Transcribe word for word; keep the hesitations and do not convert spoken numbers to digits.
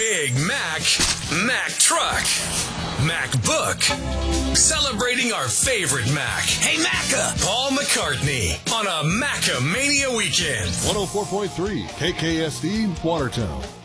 Big Mac, Mac Truck, Mac Book, celebrating our favorite Mac. Hey, Macca! Paul McCartney on a Macca-mania weekend. one oh four point three K K S D, Watertown.